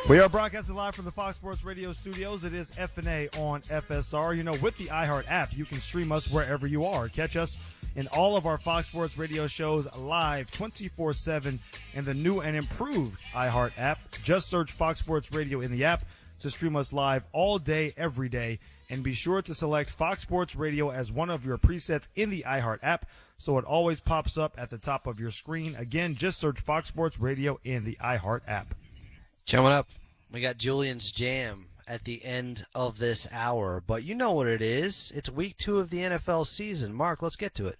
We are broadcasting live from the Fox Sports Radio studios. It is F&A on FSR. You know, with the iHeart app, you can stream us wherever you are. Catch us in all of our Fox Sports Radio shows live 24/7 in the new and improved iHeart app. Just search Fox Sports Radio in the app to stream us live all day, every day. And be sure to select Fox Sports Radio as one of your presets in the iHeart app so it always pops up at the top of your screen. Again, just search Fox Sports Radio in the iHeart app. Coming up, we got Julian's Jam at the end of this hour. But you know what it is. It's week 2 of the NFL season. Mark, let's get to it.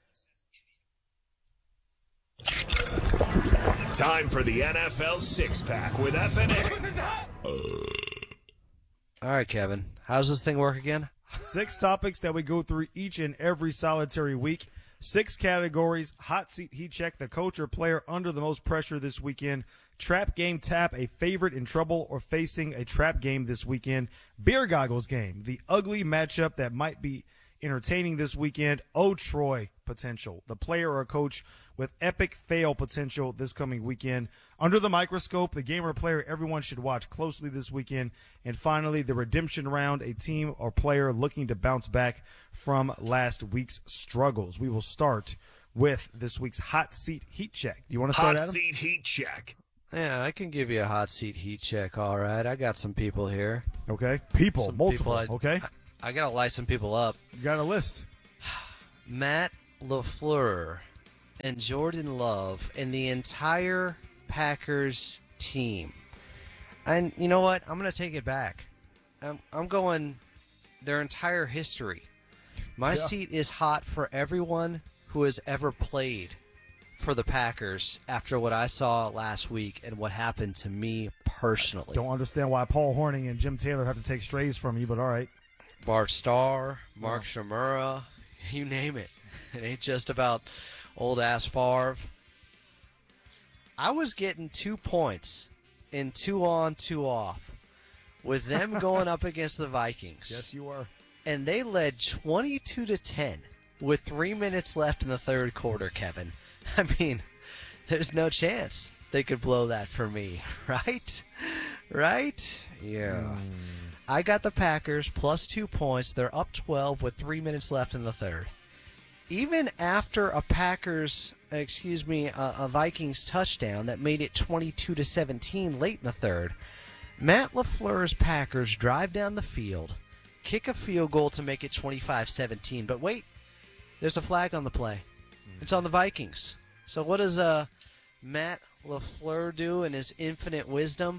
Time for the NFL Six-Pack with F&A. All right, Kevin. How's this thing work again? 6 topics that we go through each and every solitary week. 6 categories. Hot seat heat check, the coach or player under the most pressure this weekend. Trap game tap, a favorite in trouble or facing a trap game this weekend. Beer goggles game, the ugly matchup that might be entertaining this weekend. Oh, Troy potential, the player or coach with epic fail potential this coming weekend. Under the microscope, the game or player everyone should watch closely this weekend. And finally, the redemption round, a team or player looking to bounce back from last week's struggles. We will start with this week's hot seat heat check. Do you want to start, Adam? Hot seat heat check. Yeah, I can give you a hot seat heat check, all right. I got some people here. Okay. Multiple. Okay. I got to light some people up. You got a list. Matt LaFleur and Jordan Love and the entire Packers team. And you know what? I'm going to take it back. I'm going their entire history. My seat is hot for everyone who has ever played for the Packers after what I saw last week and what happened to me personally. Don't understand why Paul Hornung and Jim Taylor have to take strays from you, but all right. Bart Starr, Mark Shimura, you name it. It ain't just about old-ass Favre. I was getting 2 points in 2 on, 2 off with them going up against the Vikings. Yes, you are. And they led 22-10 with 3 minutes left in the third quarter, Kevin. I mean, there's no chance they could blow that for me, right? Right? Yeah. I got the Packers plus 2 points. They're up 12 with 3 minutes left in the third. Even after a Vikings touchdown that made it 22-17 late in the third, Matt LaFleur's Packers drive down the field, kick a field goal to make it 25-17. But wait, there's a flag on the play. It's on the Vikings. So what does Matt LaFleur do in his infinite wisdom?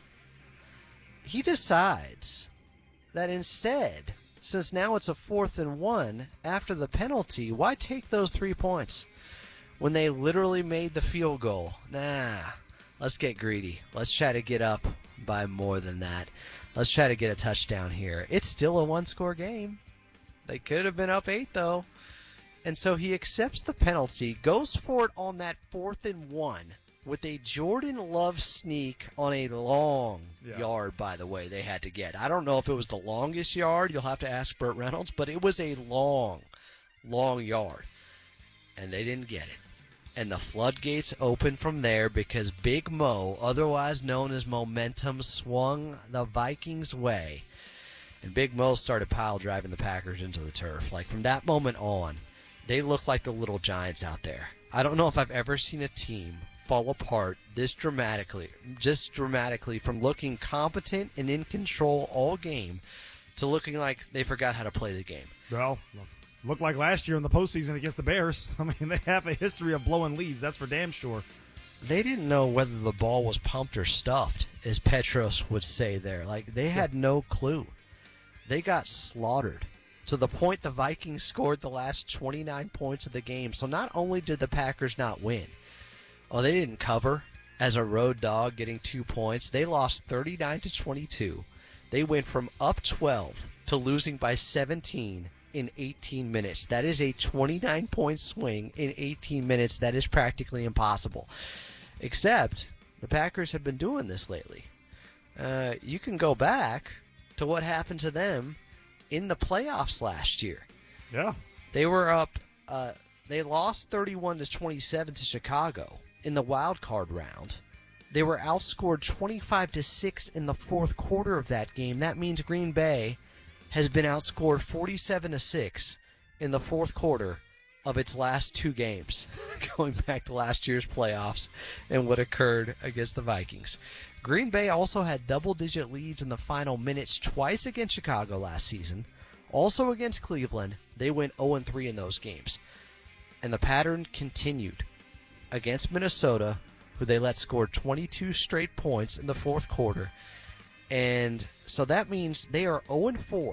He decides that instead, since now it's a 4th and 1 after the penalty, why take those 3 points when they literally made the field goal? Nah, let's get greedy. Let's try to get up by more than that. Let's try to get a touchdown here. It's still a 1-score game. They could have been up 8, though. And so he accepts the penalty, goes for it on that 4th and 1 with a Jordan Love sneak on a long yard, by the way, they had to get. I don't know if it was the longest yard. You'll have to ask Burt Reynolds. But it was a long yard. And they didn't get it. And the floodgates opened from there because Big Mo, otherwise known as Momentum, swung the Vikings' way. And Big Mo started pile driving the Packers into the turf. Like, from that moment on, they look like the little giants out there. I don't know if I've ever seen a team fall apart this dramatically, from looking competent and in control all game to looking like they forgot how to play the game. Well, looked like last year in the postseason against the Bears. I mean, they have a history of blowing leads, that's for damn sure. They didn't know whether the ball was pumped or stuffed, as Petros would say there. Like, they had no clue. They got slaughtered. To the point the Vikings scored the last 29 points of the game. So not only did the Packers not win, they didn't cover as a road dog getting 2 points. They lost 39-22. They went from up 12 to losing by 17 in 18 minutes. That is a 29-point swing in 18 minutes. That is practically impossible. Except the Packers have been doing this lately. You can go back to what happened to them in the playoffs last year. Yeah. They were up, they lost 31-27 to Chicago in the wild card round. They were outscored 25-6 in the fourth quarter of that game. That means Green Bay has been outscored 47-6 in the fourth quarter of its last two games, going back to last year's playoffs and what occurred against the Vikings. Green Bay also had double-digit leads in the final minutes twice against Chicago last season. Also against Cleveland, they went 0-3 in those games. And the pattern continued against Minnesota, who they let score 22 straight points in the fourth quarter. And so that means they are 0-4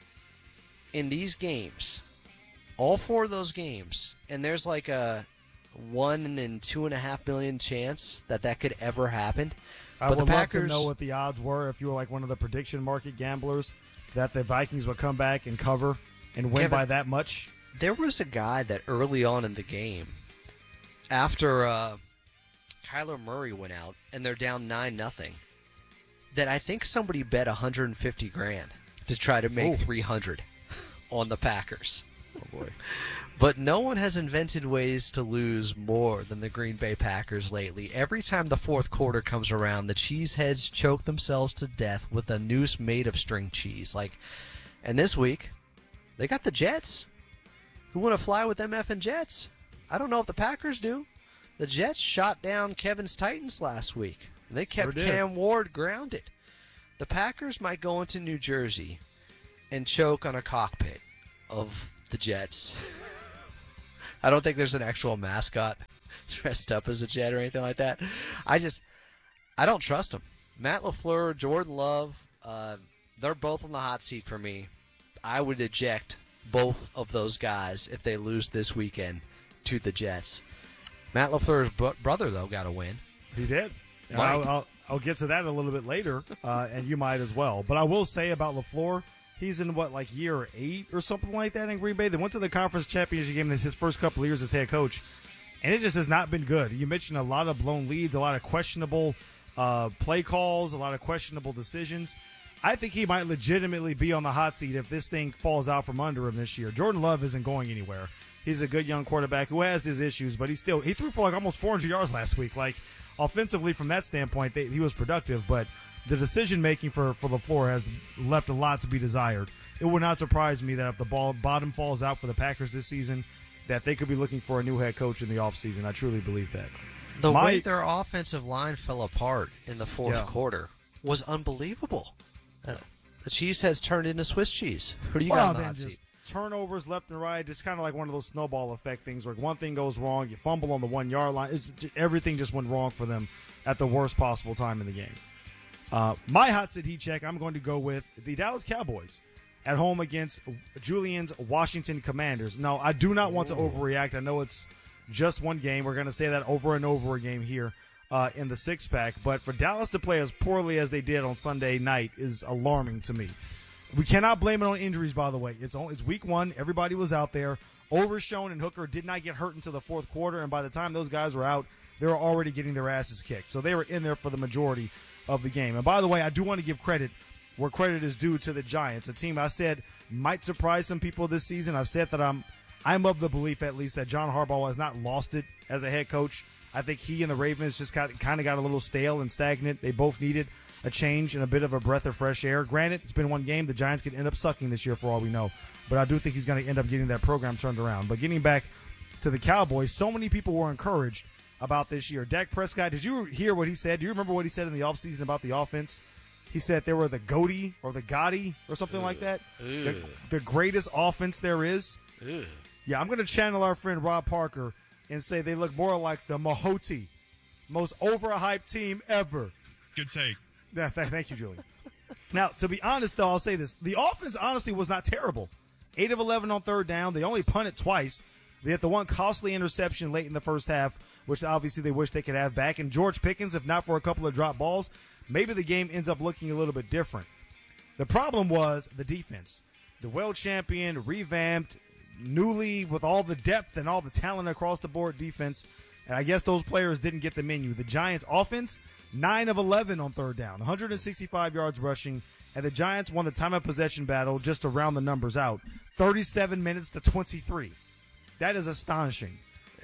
in these games. All four of those games. And there's like a 1 in 2.5 million chance that could ever happen. I But would the love Packers, to know what the odds were if you were like one of the prediction market gamblers that the Vikings would come back and cover and win Kevin, by that much. there was a guy that early on in the game, after Kyler Murray went out and they're down 9-0, that I think somebody bet $150,000 to try to make 300 on the Packers. Oh boy. But no one has invented ways to lose more than the Green Bay Packers lately. Every time the fourth quarter comes around, the cheeseheads choke themselves to death with a noose made of string cheese. And this week, they got the Jets. Who want to fly with them effing Jets? I don't know if the Packers do. The Jets shot down Kevin's Titans last week. And they kept Sure did. Cam Ward grounded. The Packers might go into New Jersey and choke on a cockpit of the Jets. I don't think there's an actual mascot dressed up as a Jet or anything like that. I don't trust them. Matt LaFleur, Jordan Love, they're both on the hot seat for me. I would eject both of those guys if they lose this weekend to the Jets. Matt LaFleur's brother, though, got a win. He did. And Mike. I'll get to that a little bit later, and you might as well. But I will say about LaFleur, he's in year 8 or something like that in Green Bay. They went to the conference championship game in his first couple of years as head coach, and it just has not been good. You mentioned a lot of blown leads, a lot of questionable play calls, a lot of questionable decisions. I think he might legitimately be on the hot seat if this thing falls out from under him this year. Jordan Love isn't going anywhere. He's a good young quarterback who has his issues, but he threw for almost 400 yards last week. Offensively, from that standpoint, he was productive, but the decision-making for LaFleur has left a lot to be desired. It would not surprise me that if the bottom falls out for the Packers this season, that they could be looking for a new head coach in the offseason. I truly believe that. The way their offensive line fell apart in the fourth Yeah. quarter was unbelievable. The cheese has turned into Swiss cheese. Who do you got on the hot seat? Turnovers left and right. It's kind of like one of those snowball effect things where one thing goes wrong, you fumble on the 1 yard line. Everything just went wrong for them at the worst possible time in the game. My hot seat heat check, I'm going to go with the Dallas Cowboys at home against Julian's Washington Commanders. Now, I do not want to overreact. I know it's just one game. We're going to say that over and over again here in the six-pack. But for Dallas to play as poorly as they did on Sunday night is alarming to me. We cannot blame it on injuries, by the way. It's week 1. Everybody was out there. Overshown and Hooker did not get hurt until the fourth quarter, and by the time those guys were out, they were already getting their asses kicked. So they were in there for the majority of the game. And by the way, I do want to give credit where credit is due to the Giants, a team I said might surprise some people this season. I've said that I'm of the belief, at least, that John Harbaugh has not lost it as a head coach. I think he and the Ravens just kind of got a little stale and stagnant. They both needed a change and a bit of a breath of fresh air. Granted, it's been one game. The Giants could end up sucking this year for all we know. But I do think he's going to end up getting that program turned around. But getting back to the Cowboys, so many people were encouraged about this year. Dak Prescott, did you hear what he said? Do you remember what he said in the offseason about the offense? He said they were the Goaty or the Gotti or something like that. The greatest offense there is. Yeah, I'm going to channel our friend Rob Parker and say they look more like the Mahoti, most overhyped team ever. Good take. Yeah, thank you, Julian. Now, to be honest, though, I'll say this. The offense, honestly, was not terrible. 8 of 11 on third down. They only punted twice. They had the one costly interception late in the first half, which obviously they wish they could have back. And George Pickens, if not for a couple of drop balls, maybe the game ends up looking a little bit different. The problem was the defense. The well-championed, revamped, newly with all the depth and all the talent across the board defense. And I guess those players didn't get the menu. The Giants' offense, 9 of 11 on third down, 165 yards rushing, and the Giants won the time of possession battle just to round the numbers out, 37 minutes to 23. That is astonishing. Yeah.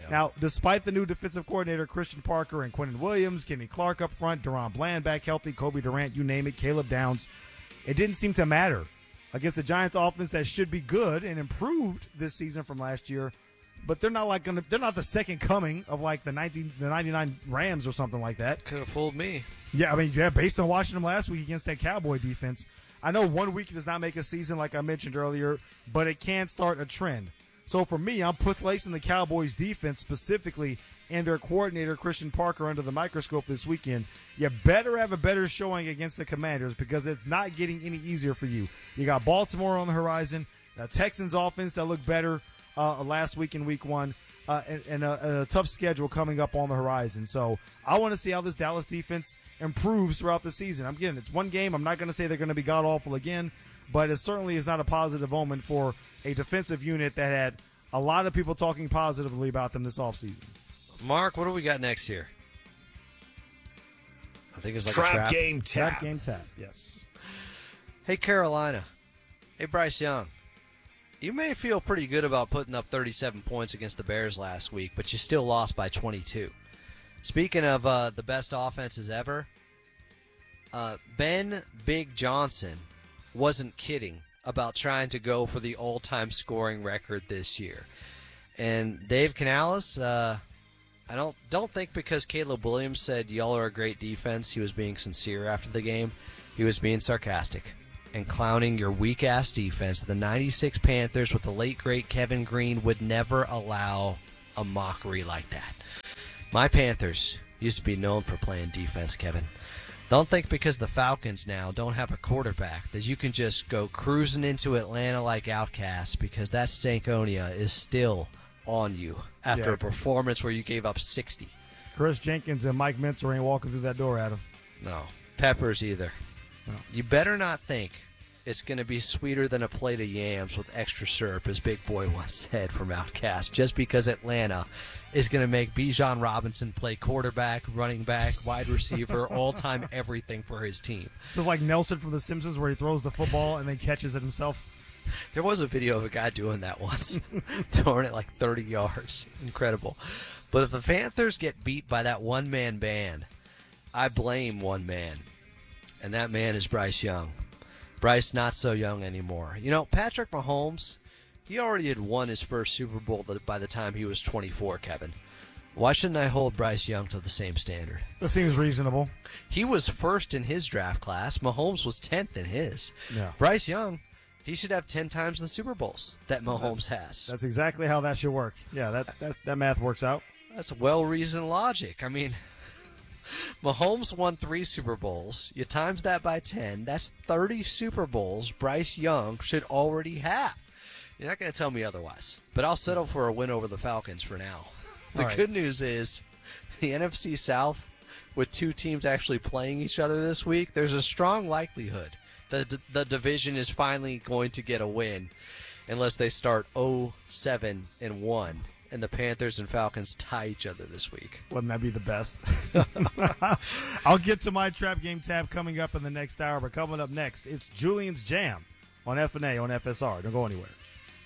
Now, despite the new defensive coordinator, Christian Parker and Quentin Williams, Kenny Clark up front, Deron Bland back healthy, Kobe Durant, you name it, Caleb Downs, it didn't seem to matter against the Giants offense that should be good and improved this season from last year. But they're not they're not the second coming of like the 99 Rams or something like that. Could have fooled me. Yeah, I mean, based on watching them last week against that Cowboy defense, I know 1 week does not make a season like I mentioned earlier, but it can start a trend. So for me, I'm placing the Cowboys defense specifically and their coordinator, Christian Parker, under the microscope this weekend. You better have a better showing against the Commanders because it's not getting any easier for you. You got Baltimore on the horizon, the Texans offense that looked better last week in week 1, and a tough schedule coming up on the horizon. So I want to see how this Dallas defense improves throughout the season. Again, it's one game. I'm not going to say they're going to be god-awful again, but it certainly is not a positive omen for a defensive unit that had a lot of people talking positively about them this offseason. Mark, what do we got next here? I think it's like Trap a trap. Game Tap. Trap game tap, yes. Hey, Carolina. Hey, Bryce Young. You may feel pretty good about putting up 37 points against the Bears last week, but you still lost by 22. Speaking of the best offenses ever, Ben Big Johnson wasn't kidding about trying to go for the all-time scoring record this year. And Dave Canales, I don't think because Caleb Williams said y'all are a great defense, he was being sincere after the game. He was being sarcastic and clowning your weak-ass defense. The 96 Panthers with the late, great Kevin Green would never allow a mockery like that. My Panthers used to be known for playing defense, Kevin. Don't think because the Falcons now don't have a quarterback that you can just go cruising into Atlanta like outcasts because that Stankonia is still on you after a performance where you gave up 60. Chris Jenkins and Mike Minter ain't walking through that door, Adam. No. Peppers either. No. You better not think it's going to be sweeter than a plate of yams with extra syrup, as Big Boy once said from Outcast, just because Atlanta is going to make Bijan Robinson play quarterback, running back, wide receiver, all-time everything for his team. This is like Nelson from The Simpsons where he throws the football and then catches it himself. There was a video of a guy doing that once, throwing it like 30 yards. Incredible. But if the Panthers get beat by that one-man band, I blame one man, and that man is Bryce Young. Bryce not so young anymore. You know, Patrick Mahomes, he already had won his first Super Bowl by the time he was 24, Kevin. Why shouldn't I hold Bryce Young to the same standard? That seems reasonable. He was first in his draft class. Mahomes was 10th in his. Yeah. Bryce Young, he should have 10 times the Super Bowls that Mahomes has. That's exactly how that should work. Yeah, that math works out. That's well-reasoned logic. I mean, Mahomes won 3 Super Bowls. You times that by 10. That's 30 Super Bowls Bryce Young should already have. You're not going to tell me otherwise. But I'll settle for a win over the Falcons for now. The good news is the NFC South, with 2 teams actually playing each other this week, there's a strong likelihood that the division is finally going to get a win unless they start 0-7-1. And the Panthers and Falcons tie each other this week. Wouldn't that be the best? I'll get to my trap game tab coming up in the next hour. But coming up next, it's Julian's Jam on FNA on FSR. Don't go anywhere.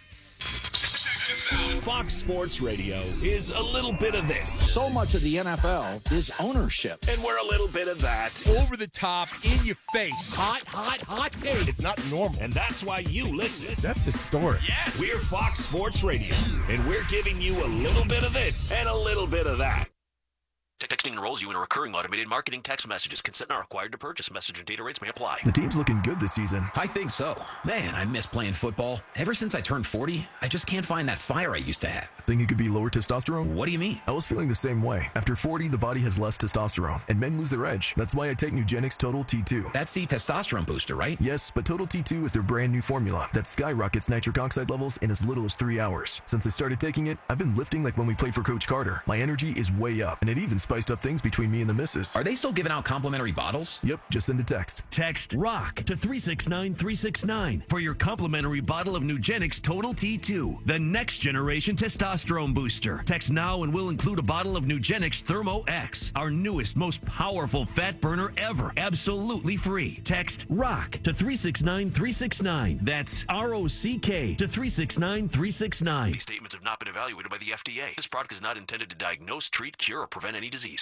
Fox Sports Radio is a little bit of this. So much of the NFL is ownership. And we're a little bit of that. Over the top, in your face. Hot take. It's not normal. And that's why you listen. That's historic. Yeah. We're Fox Sports Radio. And we're giving you a little bit of this and a little bit of that. Texting enrolls you in a recurring automated marketing text messages. Consent not required to purchase. Message and data rates may apply. The team's looking good this season. I think so. Man, I miss playing football. Ever since I turned 40, I just can't find that fire I used to have. Think it could be lower testosterone? What do you mean? I was feeling the same way. After 40, the body has less testosterone, and men lose their edge. That's why I take Nugenix Total T2. That's the testosterone booster, right? Yes, but Total T2 is their brand new formula that skyrockets nitric oxide levels in as little as 3 hours. Since I started taking it, I've been lifting like when we played for Coach Carter. My energy is way up, and it even spiced up things between me and the missus. Are they still giving out complimentary bottles? Yep, just send a text. Text ROCK to 369-369 for your complimentary bottle of Nugenix Total T2, the next generation testosterone booster. Text now and we'll include a bottle of Nugenix Thermo X, our newest, most powerful fat burner ever, absolutely free. Text ROCK to 369-369. That's ROCK to 369-369. These statements have not been evaluated by the FDA. This product is not intended to diagnose, treat, cure, or prevent any disease.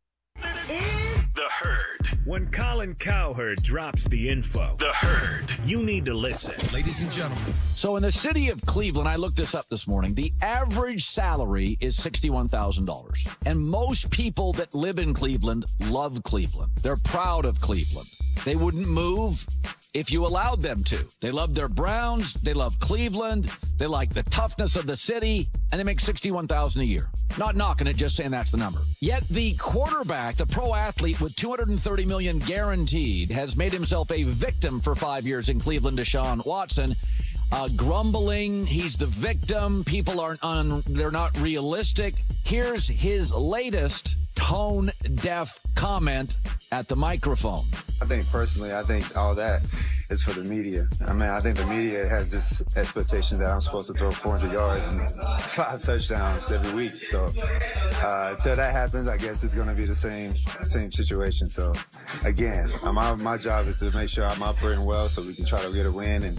The Herd. When Colin Cowherd drops the info, The Herd, you need to listen. Ladies and gentlemen. So in the city of Cleveland, I looked this up this morning, the average salary is $61,000. And most people that live in Cleveland love Cleveland. They're proud of Cleveland. They wouldn't move if you allowed them to. They love their Browns. They love Cleveland. They like the toughness of the city, and they make $61,000 a year. Not knocking it, just saying that's the number. Yet the quarterback, the pro athlete with $230 million guaranteed, has made himself a victim for 5 years in Cleveland, Deshaun Watson. Grumbling, he's the victim. People they're not realistic. Here's his latest tone-deaf comment at the microphone. I think all that is for the media. I think the media has this expectation that I'm supposed to throw 400 yards and 5 touchdowns every week. So until that happens, I guess it's going to be the same situation. So again, my job is to make sure I'm operating well so we can try to get a win and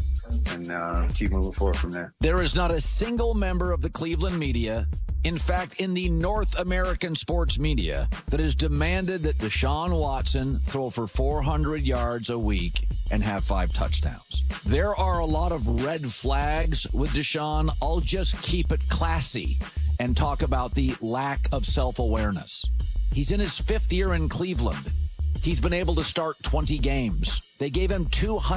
keep moving forward from there. There is not a single member of the Cleveland media, in fact, in the North American sports media, that has demanded that Deshaun Watson throw for 400 yards a week and have 5 touchdowns. There are a lot of red flags with Deshaun. I'll just keep it classy and talk about the lack of self-awareness. He's in his 5th year in Cleveland. He's been able to start 20 games. They gave him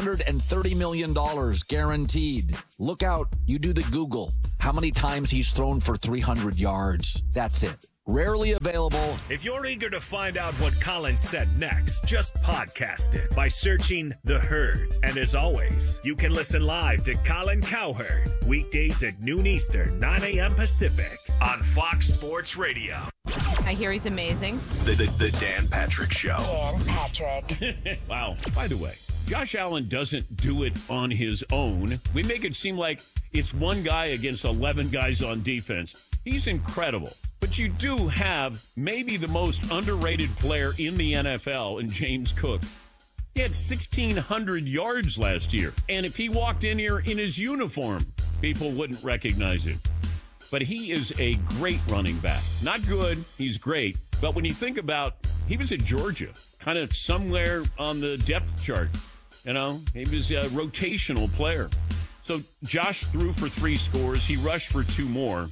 $230 million guaranteed. Look out. You do the Google. How many times he's thrown for 300 yards. That's it. Rarely available. If you're eager to find out what Colin said next, just podcast it by searching The Herd. And as always, you can listen live to Colin Cowherd weekdays at noon Eastern, 9 a.m. Pacific on Fox Sports Radio. I hear he's amazing. The Dan Patrick Show. Dan Patrick. Wow. By the way, Josh Allen doesn't do it on his own. We make it seem like it's one guy against 11 guys on defense. He's incredible. But you do have maybe the most underrated player in the NFL in James Cook. He had 1,600 yards last year. And if he walked in here in his uniform, people wouldn't recognize him. But he is a great running back. Not good, he's great. But when you think about, he was at Georgia, kind of somewhere on the depth chart. You know, he was a rotational player. So Josh threw for 3 scores. He rushed for 2 more.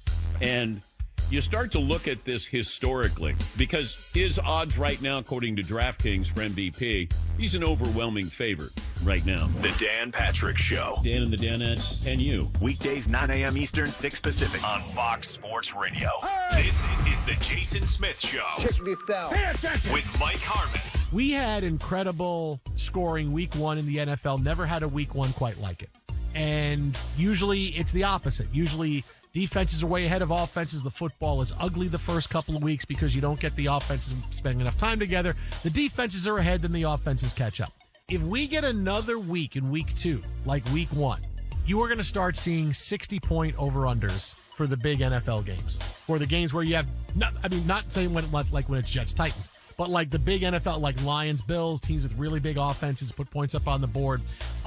And you start to look at this historically because his odds right now, according to DraftKings for MVP, he's an overwhelming favorite right now. The Dan Patrick Show. Dan and the Danettes and you. Weekdays, 9 a.m. Eastern, 6 Pacific on Fox Sports Radio. This is the Jason Smith Show. Check this out. With Mike Harmon. We had incredible scoring week 1 in the NFL. Never had a week 1 quite like it. And usually it's the opposite. Usually defenses are way ahead of offenses. The football is ugly the first couple of weeks because you don't get the offenses spending enough time together. The defenses are ahead, then the offenses catch up. If we get another week in week 2, like week 1, you are going to start seeing 60-point over-unders for the big NFL games. For the games where you have, not saying when it's Jets-Titans, but like the big NFL, like Lions, Bills, teams with really big offenses, put points up on the board,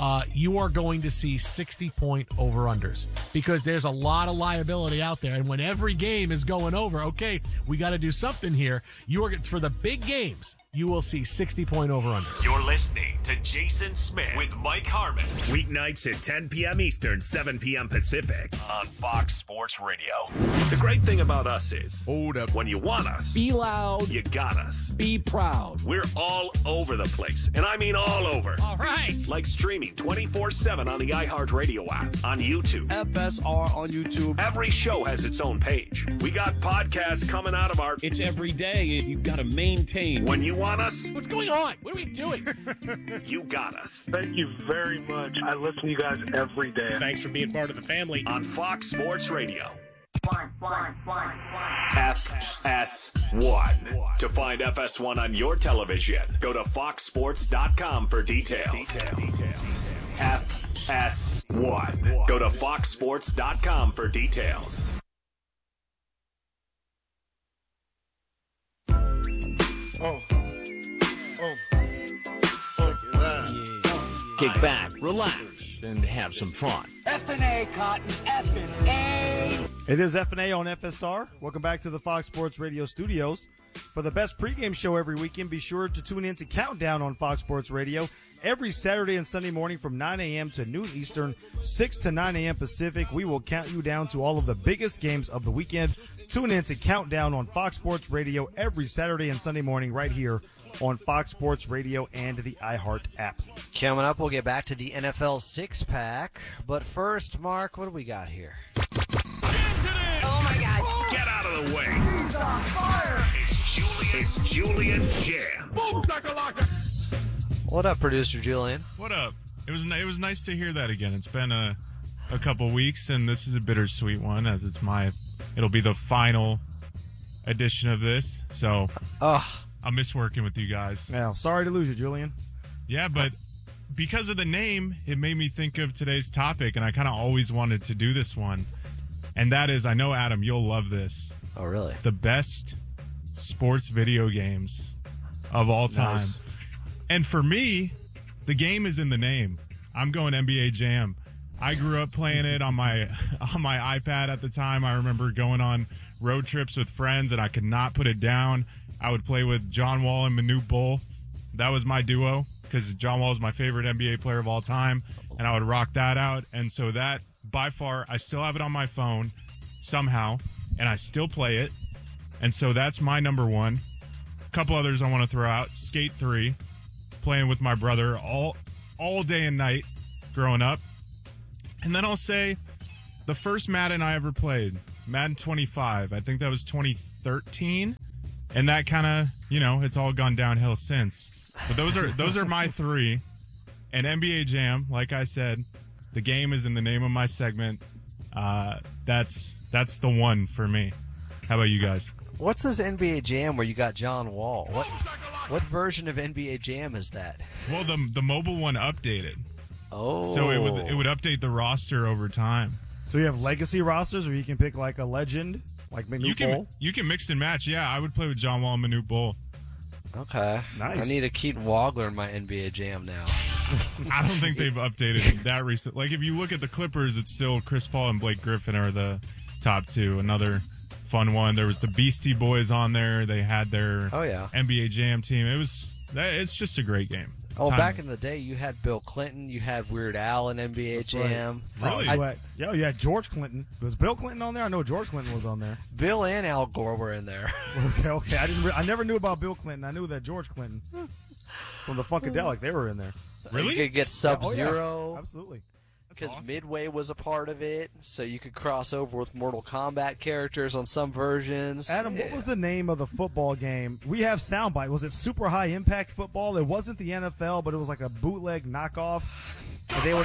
you are going to see 60-point over-unders because there's a lot of liability out there. And when every game is going over, okay, we got to do something here. For the big games, you will see 60-point over-unders. You're listening to Jason Smith with Mike Harmon. Weeknights at 10 p.m. Eastern, 7 p.m. Pacific on Fox Sports Radio. The great thing about us is, hold up, when you want us, be loud, you got us. Be proud. We're all over the place, and I mean all over. All right. Like streaming 24/7 on the iHeartRadio app, on YouTube. FSR on YouTube. Every show has its own page. We got podcasts coming out of our... It's every day. You've got to maintain. When you want us... What's going on? What are we doing? You got us. Thank you very much. I listen to you guys every day. Thanks for being part of the family. On Fox Sports Radio. FS1. To find FS1 on your television, go to foxsports.com for details. FS1. Go to foxsports.com for details. Kick back, relax, and have some fun. F&A, Cotton, F&A. It is F&A on FSR. Welcome back to the Fox Sports Radio studios. For the best pregame show every weekend, be sure to tune in to Countdown on Fox Sports Radio every Saturday and Sunday morning from 9 a.m. to noon Eastern, 6 to 9 a.m. Pacific. We will count you down to all of the biggest games of the weekend. Tune in to Countdown on Fox Sports Radio every Saturday and Sunday morning right here on Fox Sports Radio and the iHeart app. Coming up, we'll get back to the NFL six-pack. But first, Mark, what do we got here? Oh, my God. Get out of the way. He's on fire. It's Julian's Jam. Boom, What up, producer Julian? What up? It was nice to hear that again. It's been a couple weeks, and this is a bittersweet one as it'll be the final edition of this. So I miss working with you guys. Now, sorry to lose you, Julian. Yeah, but because of the name, it made me think of today's topic, and I kind of always wanted to do this one. And that is, I know, Adam, you'll love this. Oh, really? The best sports video games of all time. Nice. And for me, the game is in the name. I'm going NBA Jam. I grew up playing it on my iPad at the time. I remember going on road trips with friends, and I could not put it down. I would play with John Wall and Manute Bol. That was my duo because John Wall is my favorite NBA player of all time, and I would rock that out. And so that, by far, I still have it on my phone somehow, and I still play it. And so that's my number one. A couple others I want to throw out. Skate 3, playing with my brother all day and night growing up. And then I'll say the first Madden I ever played, Madden 25. I think that was 2013. And that kind of, it's all gone downhill since. But those are my three. And NBA Jam, like I said, the game is in the name of my segment. That's the one for me. How about you guys? What's this NBA Jam where you got John Wall? What version of NBA Jam is that? Well, the mobile one updated. Oh. So it would update the roster over time. So you have legacy rosters where you can pick like a legend, like Manute Bol? You can mix and match. Yeah, I would play with John Wall and Manute Bol. Okay. Nice. I need a Keaton Wagler in my NBA Jam now. I don't think they've updated that recent. Like, if you look at the Clippers, it's still Chris Paul and Blake Griffin are the top two. Another fun one. There was the Beastie Boys on there. They had their NBA Jam team. It's just a great game. Oh, back in the day, you had Bill Clinton, you had Weird Al in NBA Jam. Right. Really? You had George Clinton. Was Bill Clinton on there? I know George Clinton was on there. Bill and Al Gore were in there. Okay. I never knew about Bill Clinton. I knew that George Clinton from the Funkadelic, they were in there. Really? You could get Sub-Zero. Absolutely. Because awesome. Midway was a part of it, so you could cross over with Mortal Kombat characters on some versions. Adam, what was the name of the football game? We have soundbite. Was it Super High Impact Football? It wasn't the NFL, but it was like a bootleg knockoff. And they would,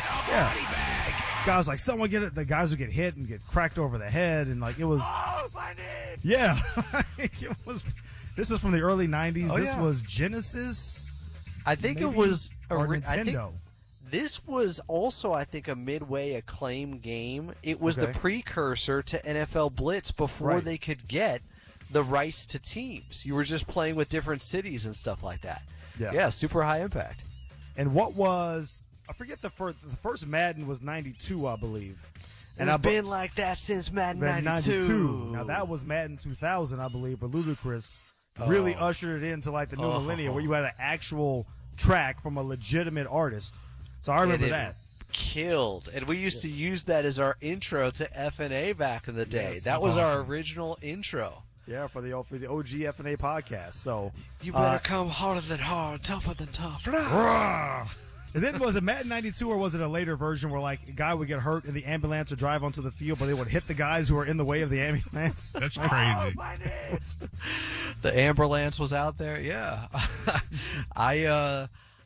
guys, like someone get it. The guys would get hit and get cracked over the head, and like it was. Oh, yeah, it was. This is from the early '90s. This was Genesis. I think maybe? It was or Nintendo. This was also, I think, a Midway Acclaim game. It was the precursor to NFL Blitz before they could get the rights to teams. You were just playing with different cities and stuff like that. Yeah, Super High Impact. And what was, I forget the first Madden was 92, I believe. And it's been like that since Madden 92. Now, that was Madden 2000, I believe, where Ludacris really ushered it into like the new millennium, where you had an actual track from a legitimate artist. So I remember that. Killed. And we used to use that as our intro to F&A back in the day. Yes, that was awesome. our original intro. Yeah, for the OG F&A podcast. So you better come harder than hard, tougher than tough. And then was it Madden 92 or was it a later version where like a guy would get hurt and the ambulance would drive onto the field, but they would hit the guys who were in the way of the ambulance? That's crazy. The ambulance was out there. Yeah.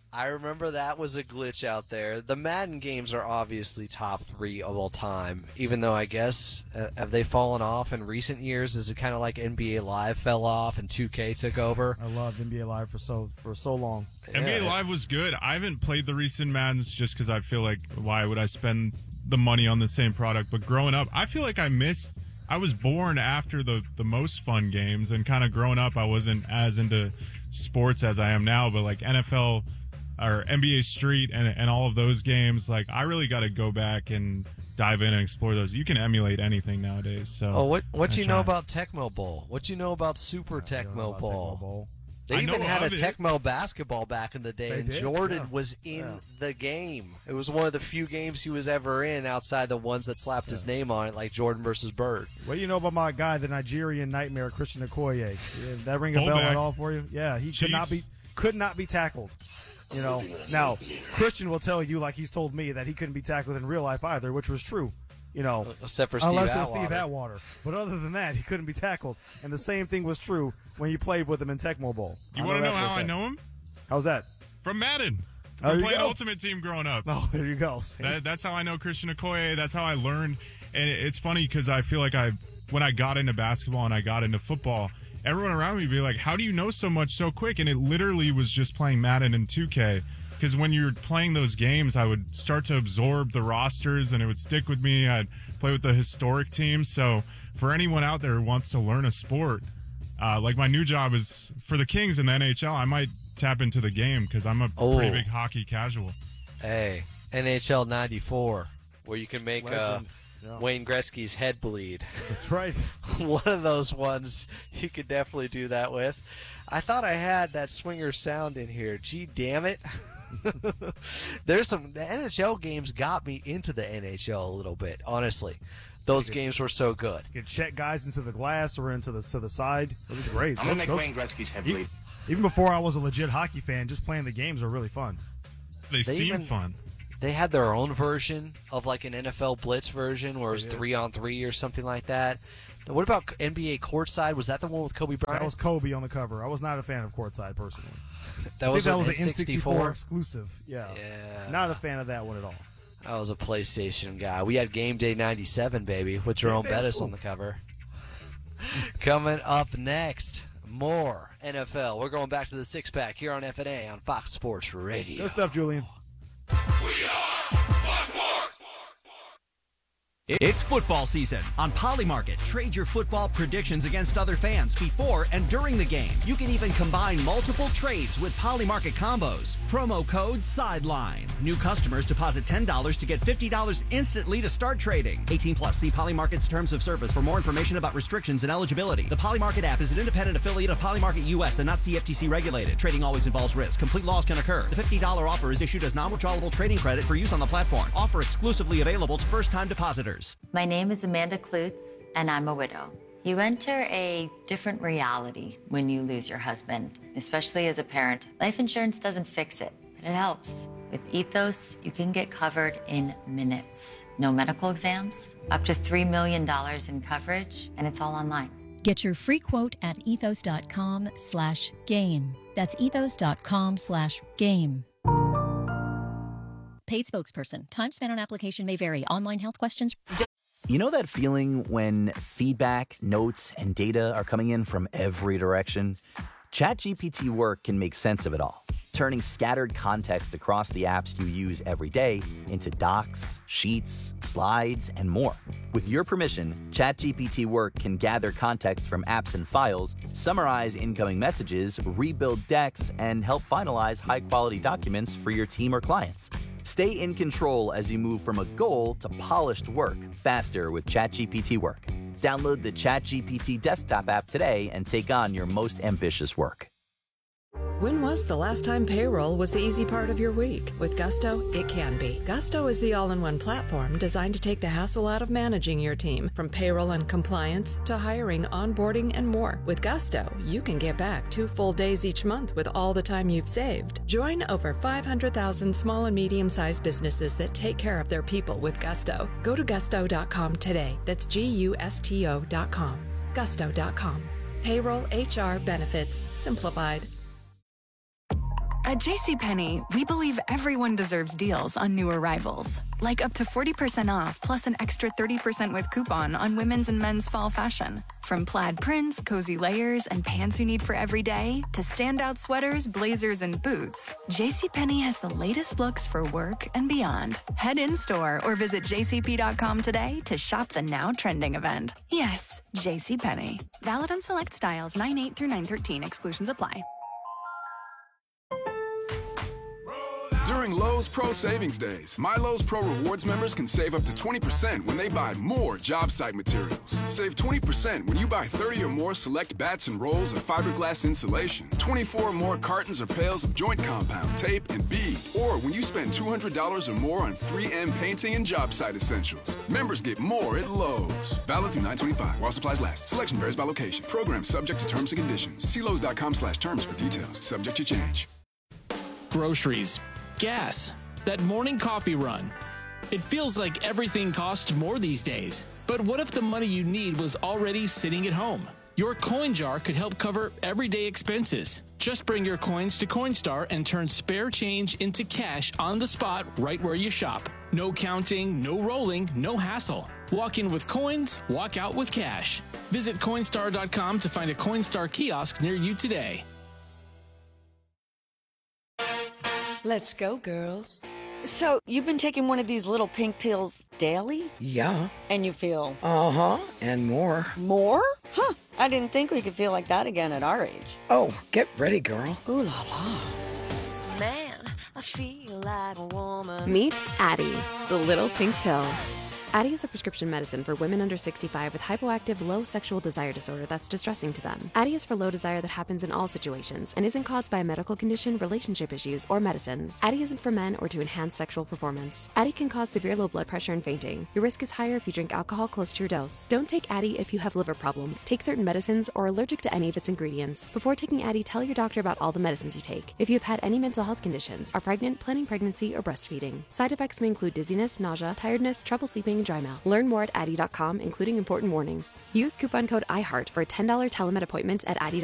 I remember that was a glitch out there. The Madden games are obviously top 3 of all time, even though I guess, have they fallen off in recent years? Is it kind of like NBA Live fell off and 2K took over? I loved NBA Live for so long. NBA Live was good. I haven't played the recent Maddens just because I feel like, why would I spend the money on the same product? But growing up, I feel like I was born after the most fun games, and kind of growing up, I wasn't as into sports as I am now, but like NFL or NBA Street and all of those games, like I really got to go back and dive in and explore those. You can emulate anything nowadays. So what do you know about Tecmo Bowl? What do you know about Super Tecmo Bowl? They even had a Tecmo basketball back in the day, and Jordan was in the game. It was one of the few games he was ever in outside the ones that slapped his name on it, like Jordan versus Bird. What do you know about my guy, the Nigerian nightmare, Christian Okoye? Did that ring a bell at all for you? Yeah, he could not be tackled. You know, now Christian will tell you, like he's told me, that he couldn't be tackled in real life either, which was true. You know, except for Steve unless it was Steve Atwater. But other than that, he couldn't be tackled. And the same thing was true when you played with him in Tecmo Bowl. You want to know how I know him? How's that? From Madden. I played Ultimate Team growing up. Oh, there you go. That's how I know Christian Okoye. That's how I learned. And it's funny because I feel like when I got into basketball and I got into football, everyone around me would be like, how do you know so much so quick? And it literally was just playing Madden and 2K. Because when you're playing those games, I would start to absorb the rosters, and it would stick with me. I'd play with the historic teams. So for anyone out there who wants to learn a sport, like my new job is for the Kings in the NHL, I might tap into the game because I'm a pretty big hockey casual. Hey, NHL 94, where you can make Wayne Gretzky's head bleed. That's right. One of those ones you could definitely do that with. I thought I had that swinger sound in here. Gee, damn it. The NHL games got me into the NHL a little bit, honestly. Those games were so good. You could check guys into the glass or into the side. It was great. I'm going to make Wayne Gretzky's head bleed. Even before I was a legit hockey fan, just playing the games are really fun. They seem fun. They had their own version of like an NFL Blitz version where it was 3-on-3 or something like that. What about NBA Courtside? Was that the one with Kobe Bryant? That was Kobe on the cover. I was not a fan of Courtside personally. That was an N64 N64 exclusive. Yeah. Not a fan of that one at all. I was a PlayStation guy. We had Game Day 97, baby, with Jerome Bettis on the cover. Coming up next, more NFL. We're going back to the six-pack here on FNA on Fox Sports Radio. Good stuff, Julian. It's football season. On Polymarket, trade your football predictions against other fans before and during the game. You can even combine multiple trades with Polymarket combos. Promo code SIDELINE. New customers deposit $10 to get $50 instantly to start trading. 18 plus. See Polymarket's terms of service for more information about restrictions and eligibility. The Polymarket app is an independent affiliate of Polymarket US and not CFTC regulated. Trading always involves risk. Complete loss can occur. The $50 offer is issued as non-withdrawable trading credit for use on the platform. Offer exclusively available to first-time depositors. My name is Amanda Klutz, and I'm a widow. You enter a different reality when you lose your husband, especially as a parent. Life insurance doesn't fix it, but it helps. With Ethos, you can get covered in minutes. No medical exams, up to $3 million in coverage, and it's all online. Get your free quote at ethos.com/game. That's ethos.com/game. Paid spokesperson. Time spent on application may vary. Online health questions. You know that feeling when feedback, notes, and data are coming in from every direction? ChatGPT Work can make sense of it all, turning scattered context across the apps you use every day into docs, sheets, slides, and more. With your permission, ChatGPT Work can gather context from apps and files, summarize incoming messages, rebuild decks, and help finalize high-quality documents for your team or clients. Stay in control as you move from a goal to polished work faster with ChatGPT Work. Download the ChatGPT desktop app today and take on your most ambitious work. When was the last time payroll was the easy part of your week? With Gusto, it can be. Gusto is the all-in-one platform designed to take the hassle out of managing your team, from payroll and compliance to hiring, onboarding, and more. With Gusto, you can get back 2 full days each month with all the time you've saved. Join over 500,000 small and medium-sized businesses that take care of their people with Gusto. Go to gusto.com today. That's GUSTO.com. Gusto.com. Payroll, HR, benefits, simplified. At JCPenney, we believe everyone deserves deals on new arrivals. Like up to 40% off plus an extra 30% with coupon on women's and men's fall fashion. From plaid prints, cozy layers, and pants you need for every day, to standout sweaters, blazers, and boots, JCPenney has the latest looks for work and beyond. Head in-store or visit jcp.com today to shop the now trending event. Yes, JCPenney. Valid on select styles 9/8 through 9/13. Exclusions apply. During Lowe's Pro Savings Days, My Lowe's Pro Rewards members can save up to 20% when they buy more job site materials. Save 20% when you buy 30 or more select bats and rolls of fiberglass insulation, 24 or more cartons or pails of joint compound, tape, and bead, or when you spend $200 or more on 3M painting and job site essentials. Members get more at Lowe's. Valid through 9/25 while supplies last. Selection varies by location. Program subject to terms and conditions. See Lowe's.com/terms for details. Subject to change. Groceries. Gas, that morning coffee run. It feels like everything costs more these days. But what if the money you need was already sitting at home? Your coin jar could help cover everyday expenses. Just bring your coins to Coinstar and turn spare change into cash on the spot right where you shop. No counting, no rolling, no hassle. Walk in with coins, walk out with cash. Visit Coinstar.com to find a Coinstar kiosk near you today. Let's go, girls. So, you've been taking one of these little pink pills daily? Yeah. And you feel... Uh-huh, and more. More? Huh, I didn't think we could feel like that again at our age. Oh, get ready, girl. Ooh la la. Man, I feel like a woman. Meet Addie, the little pink pill. Addie is a prescription medicine for women under 65 with hypoactive low sexual desire disorder that's distressing to them. Addie is for low desire that happens in all situations and isn't caused by a medical condition, relationship issues, or medicines. Addie isn't for men or to enhance sexual performance. Addie can cause severe low blood pressure and fainting. Your risk is higher if you drink alcohol close to your dose. Don't take Addie if you have liver problems, take certain medicines, or are allergic to any of its ingredients. Before taking Addie, tell your doctor about all the medicines you take. If you have had any mental health conditions, are pregnant, planning pregnancy, or breastfeeding. Side effects may include dizziness, nausea, tiredness, trouble sleeping, and dry mouth. Learn more at Addie.com, including important warnings. Use coupon code IHEART for a $10 telemed appointment at Addie.com.